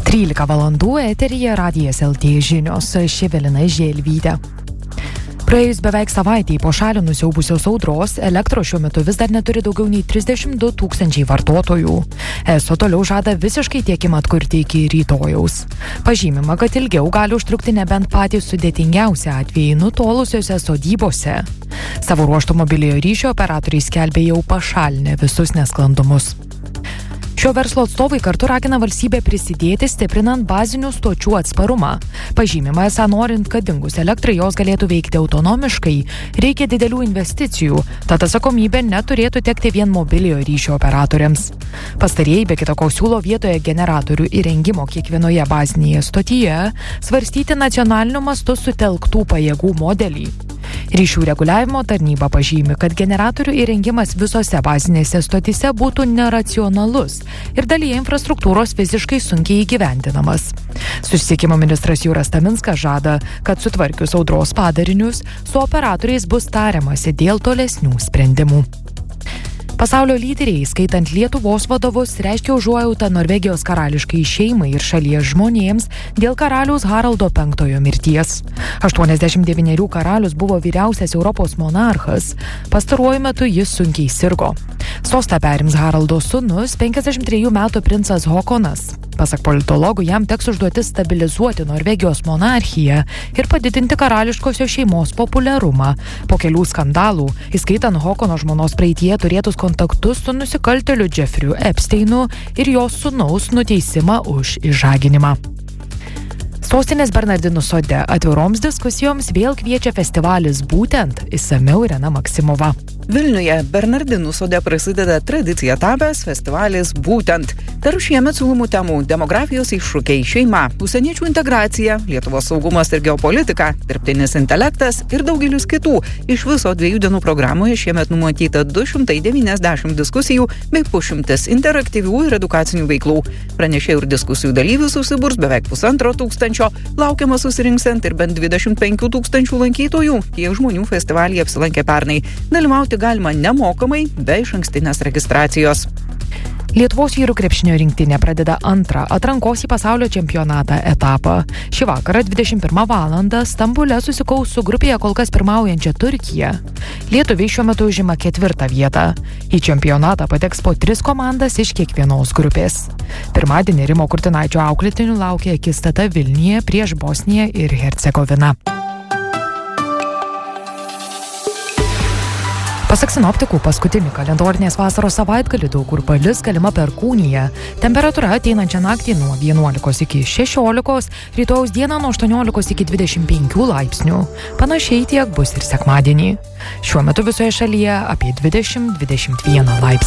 13 valandų eteryje Radijas LT žinios, Evelina Želvytė. Praėjus beveik savaitei po šalį nusiaubusios audros, elektros šiuo metu vis dar neturi daugiau nei 32 000 vartotojų. ESO toliau žada visiškai tiekimą atkurti iki rytojaus. Pažymima, kad ilgiau gali užtrukti nebent patys sudėtingiausi atvejai nutolusiose sodybose. Savo ruožtu mobiliojo ryšio operatoriai skelbė jau pašalinę visus nesklandumus. Šio verslo atstovai kartu ragina valstybę prisidėti stiprinant bazinių stočių atsparumą. Pažymima, esą norint, kad dingus elektrai jos galėtų veikti autonomiškai, reikia didelių investicijų, tad atsakomybė neturėtų tekti vien mobiliojo ryšio operatoriams. Pastarieji be kita ko siūlo vietoje generatorių įrengimo kiekvienoje bazinėje stotyje svarstyti nacionaliniu mastu sutelktų pajėgų modelį. Ryšių reguliavimo tarnyba pažymi, kad generatorių įrengimas visose bazinėse stotyse būtų neracionalus ir dalyje infrastruktūros fiziškai sunkiai įgyvendinamas. Susisiekimo ministras Jūras Taminskas žada, kad sutvarkius audros padarinius, su operatoriais bus tariamasi dėl tolesnių sprendimų. Pasaulio lyderiai, skaitant Lietuvos vadovus, reiškia užuojautą Norvegijos karališkai šeimai ir šalies žmonėms dėl karaliaus Haraldo V mirties. 89 karalius buvo vyriausias Europos monarchas. Pastaruoju metu jis sunkiai sirgo. Sostą perims Haraldo sūnus, 53 metų princas Håkonas. Pasak politologų, jam teks užduotis stabilizuoti Norvegijos monarchiją ir padidinti karališkosios šeimos populiarumą. Po kelių skandalų, įskaitant Håkono žmonos praeityje turėtus kontaktus su nusikaltėliu Jeffriu Epsteinu ir jos sūnaus nuteisimą už išžaginimą. Sostinės Bernardinų sode atviroms diskusijoms vėl kviečia festivalis Būtent, išsamiau Irena Maksimova. Vilniuje Bernardinų sode prasideda tradicija tapęs festivalis Būtent. Tarp šiemet siūlomų temų demografijos iššūkiai, šeima, užsieniečių integracija, Lietuvos saugumas ir geopolitika, dirbtinis intelektas ir daugelis kitų. Iš viso 2 dienų programoje šiemet numatyta 290 diskusijų bei 100 interaktyvių ir edukacinių veiklų. Pranešėjų ir diskusijų dalyvių susiburs beveik 1500, laukiama susirinksiant ir bent 25 000 lankytojų. Tiek žmonių festivalyje apsilankė pernai. Dalyvauti galima nemokamai be išankstinės registracijos. Lietuvos vyrų krepšinio rinktinė pradeda antrą atrankos į pasaulio čempionatą etapą. Šį vakarą 21 valandą Stambule susikaus su grupėje kol kas pirmaujančia Turkija. Lietuviai šiuo metu užima 4. vietą. Į čempionatą pateks po 3 komandas iš kiekvienos grupės. Pirmadienį Rimo Kurtinaičio auklėtinių laukia akistata Vilniuje prieš Bosniją ir Hercegoviną. Pasak sinoptikų, paskutinį kalendorinės vasaros savaitgalį daug kur palis, galima perkūnija. Temperatūra ateinančią naktį nuo 11 iki 16, rytojaus dieną nuo 18 iki 25 laipsnių. Panašiai tiek bus ir sekmadienį. Šiuo metu visoje šalyje apie 20-21 laipsnių.